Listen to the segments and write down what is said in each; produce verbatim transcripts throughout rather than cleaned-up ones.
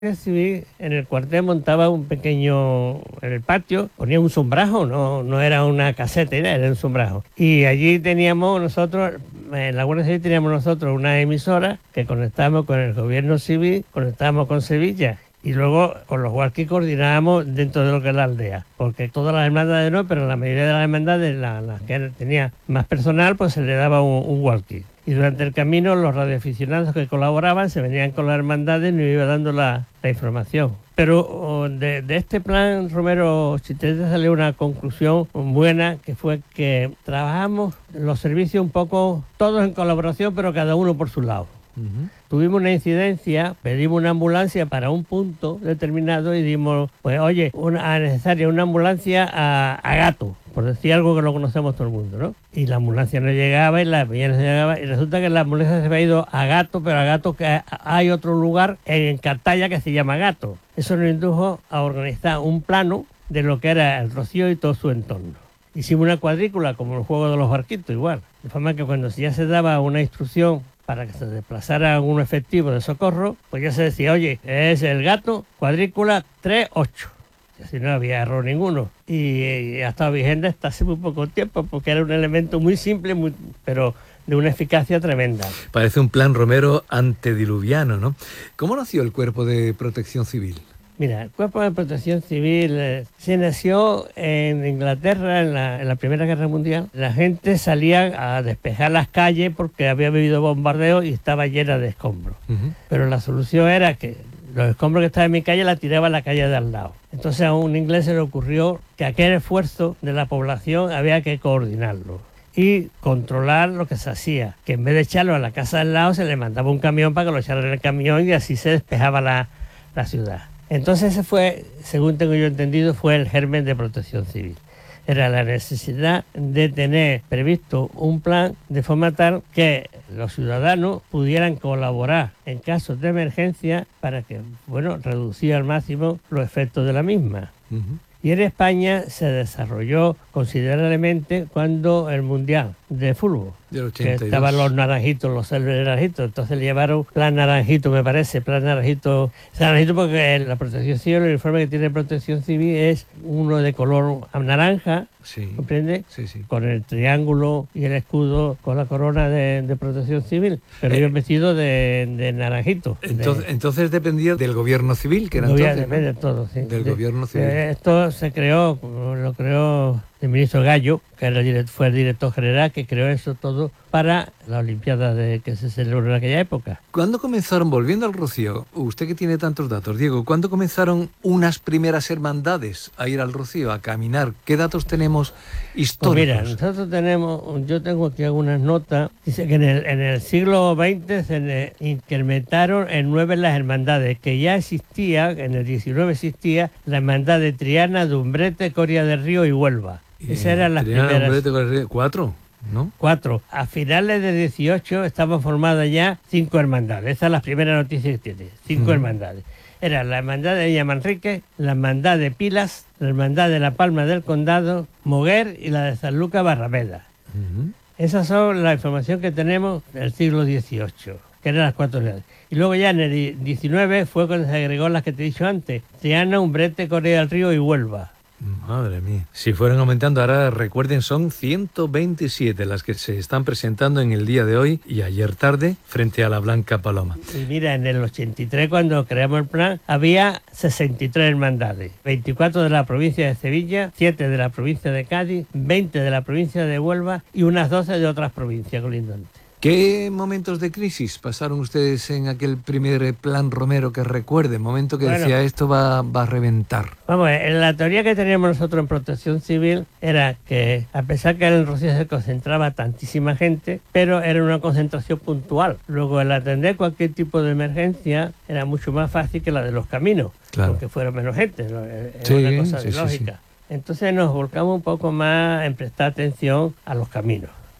Civil en el cuartel montaba un pequeño, en el patio, ponía un sombrajo, no, no era una caseta, era un sombrajo. Y allí teníamos nosotros, en la Guardia Civil teníamos nosotros una emisora que conectábamos con el gobierno civil, conectábamos con Sevilla. Y luego con los walkies coordinábamos dentro de lo que es la aldea, porque todas las hermandades no, pero la mayoría de las hermandades, las la que tenía más personal, pues se le daba un, un walkie. Y durante el camino los radioaficionados que colaboraban se venían con las hermandades y nos iba dando la, la información. Pero de, de este plan, Romero Chitrete, salió una conclusión buena, que fue que trabajamos los servicios un poco, todos en colaboración, pero cada uno por su lado. Uh-huh. Tuvimos una incidencia, pedimos una ambulancia para un punto determinado y dimos, pues oye, una necesaria una ambulancia a, a Gato, por decir algo que lo conocemos todo el mundo, ¿no? Y la ambulancia no llegaba y la ambulancia no llegaba y resulta que la ambulancia se había ido a Gato, pero a Gato que hay otro lugar en Cartaya que se llama Gato. Eso nos indujo a organizar un plano de lo que era el Rocío y todo su entorno. Hicimos una cuadrícula como el juego de los barquitos igual, de forma que cuando ya se daba una instrucción para que se desplazara un efectivo de socorro, pues ya se decía, oye, es el Gato, cuadrícula tres ocho. Y así no había error ninguno. Y, y ha estado vigente hasta hace muy poco tiempo, porque era un elemento muy simple, muy, pero de una eficacia tremenda. Parece un plan Romero antediluviano, ¿no? ¿Cómo nació el Cuerpo de Protección Civil? Mira, el Cuerpo de Protección Civil eh, se nació en Inglaterra en la, en la Primera Guerra Mundial. La gente salía a despejar las calles porque había habido bombardeo y estaba llena de escombros. Uh-huh. Pero la solución era que los escombros que estaban en mi calle la tiraba a la calle de al lado. Entonces a un inglés se le ocurrió que aquel esfuerzo de la población había que coordinarlo y controlar lo que se hacía, que en vez de echarlo a la casa de al lado se le mandaba un camión para que lo echaran en el camión y así se despejaba la, la ciudad. Entonces ese fue, según tengo yo entendido, fue el germen de Protección Civil. Era la necesidad de tener previsto un plan de forma tal que los ciudadanos pudieran colaborar en casos de emergencia para que, bueno, reducir al máximo los efectos de la misma. Uh-huh. Y en España se desarrolló considerablemente cuando el Mundial de Fútbol, que estaban los naranjitos, los célebres naranjitos, entonces le llevaron plan naranjito, me parece, plan naranjito, naranjito porque la Protección Civil, el uniforme que tiene Protección Civil es uno de color naranja, sí, ¿comprende? Sí, sí. Con el triángulo y el escudo con la corona de, de Protección Civil, pero eh, yo vestido de, de naranjito. Entonces, de, entonces dependía del gobierno civil, que era gobierno, entonces, depende de todo, sí. Del de, gobierno civil. De, esto se creó, lo creó el ministro Gallo, que era el, fue el director general, que creó eso todo para la Olimpiada de, que se celebró en aquella época. ¿Cuándo comenzaron, volviendo al Rocío, usted que tiene tantos datos, Diego, ¿cuándo comenzaron unas primeras hermandades a ir al Rocío, a caminar? ¿Qué datos tenemos históricos? Pues mira, nosotros tenemos, yo tengo aquí algunas notas, dice que en el, en el siglo veinte se incrementaron en nueve las hermandades, que ya existía, en el diecinueve existía la hermandad de Triana, de Umbrete, Coria del Río y Huelva. Esas eran las Triana, primeras. Umbrete, Coria del Río, ¿cuatro? ¿No? Cuatro. A finales de dieciocho estaban formadas ya cinco hermandades. Esa es la primera noticia que tiene. Cinco uh-huh. hermandades. Era la hermandad de Villa Manrique, la hermandad de Pilas, la hermandad de La Palma del Condado, Moguer y la de San Lucas Barrameda. Uh-huh. Esas son la información que tenemos del siglo dieciocho, que eran las cuatro hermandades. Y luego ya en el diecinueve fue cuando se agregó las que te he dicho antes: Triana, Umbrete, Coria del Río y Huelva. Madre mía. Si fueran aumentando, ahora recuerden, son ciento veintisiete las que se están presentando en el día de hoy y ayer tarde frente a la Blanca Paloma. Y mira, en el ochenta y tres, cuando creamos el plan, había sesenta y tres hermandades. veinticuatro de la provincia de Sevilla, siete de la provincia de Cádiz, veinte de la provincia de Huelva y unas doce de otras provincias colindantes. ¿Qué momentos de crisis pasaron ustedes en aquel primer plan Romero que recuerden? Momento que bueno, decía, esto va, va a reventar. Vamos, en la teoría que teníamos nosotros en Protección Civil era que, a pesar que en el Rocío se concentraba tantísima gente, pero era una concentración puntual. Luego, el atender cualquier tipo de emergencia era mucho más fácil que la de los caminos, claro, porque fuera menos gente, era sí, una cosa sí, lógica. Sí, sí. Entonces nos volcamos un poco más en prestar atención a los caminos.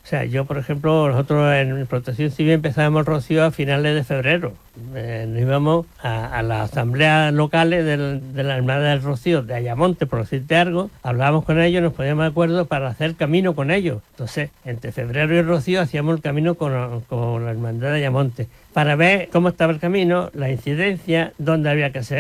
O sea, yo, por ejemplo, nosotros en Protección Civil empezábamos el rocío a finales de febrero. Eh, nos íbamos a, a las asambleas locales del, de la Hermandad del Rocío de Ayamonte, por decirte algo, hablábamos con ellos, nos poníamos de acuerdo para hacer camino con ellos. Entonces, entre febrero y el rocío hacíamos el camino con, con la Hermandad de Ayamonte, para ver cómo estaba el camino, la incidencia, dónde había que hacer